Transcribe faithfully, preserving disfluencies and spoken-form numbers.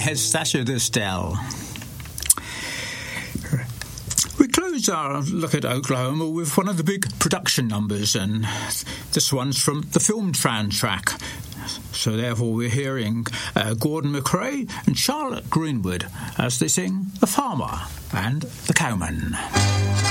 Yes, Sasha Distel. We close our look at Oklahoma with one of the big production numbers, and this one's from the film soundtrack. So therefore we're hearing uh, Gordon McRae and Charlotte Greenwood as they sing The Farmer and the Cowman.